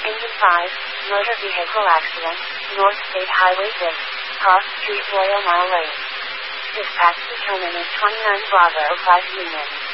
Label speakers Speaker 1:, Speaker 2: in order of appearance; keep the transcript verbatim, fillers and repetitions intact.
Speaker 1: Engine five, motor vehicle accident, North State Highway six, Cross Street Royal Mile Lane. Dispatch determinant twenty-nine Bravo five Union.